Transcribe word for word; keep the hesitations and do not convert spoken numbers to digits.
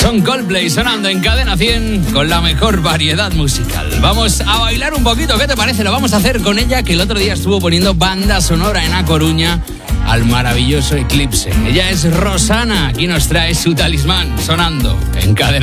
Son Coldplay sonando en Cadena cien con la mejor variedad musical. Vamos a bailar un poquito, ¿qué te parece? Lo vamos a hacer con ella, que el otro día estuvo poniendo banda sonora en A Coruña al maravilloso Eclipse. Ella es Rosana, aquí nos trae su Talismán sonando en Cadena.